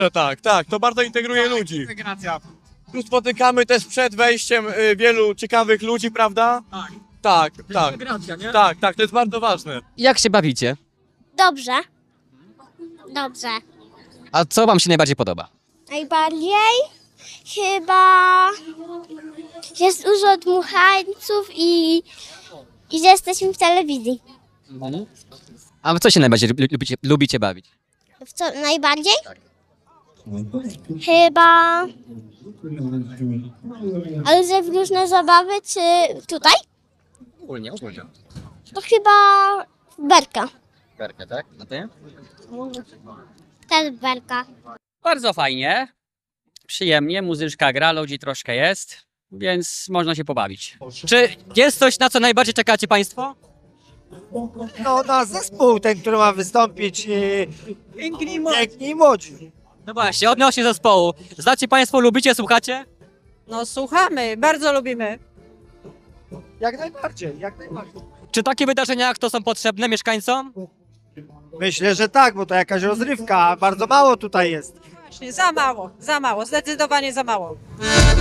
Tak, tak, to bardzo integruje ludzi. Integracja. Tu spotykamy też przed wejściem wielu ciekawych ludzi, prawda? Tak. Tak, tak, Integracja, nie? tak, tak, to jest bardzo ważne. Jak się bawicie? Dobrze. Dobrze. A co wam się najbardziej podoba? Najbardziej chyba jest dużo dmuchańców i że jesteśmy w telewizji. A w co się najbardziej lubicie bawić? W co najbardziej? Chyba... Ale że w różne zabawy, czy tutaj? Ogólnie. To chyba berka. Berkę, tak? A ty? Też berka. Bardzo fajnie, przyjemnie, muzyczka gra, ludzi troszkę jest, więc można się pobawić. Czy jest coś, na co najbardziej czekacie państwo? No na zespół ten, który ma wystąpić Piękni i Młodzi. No właśnie, odnośnie zespołu. Znacie państwo, lubicie, słuchacie? No słuchamy, bardzo lubimy. Jak najbardziej, jak najbardziej. Czy takie wydarzenia jak to są potrzebne mieszkańcom? Myślę, że tak, bo to jakaś rozrywka, a bardzo mało tutaj jest. Właśnie, za mało, zdecydowanie za mało.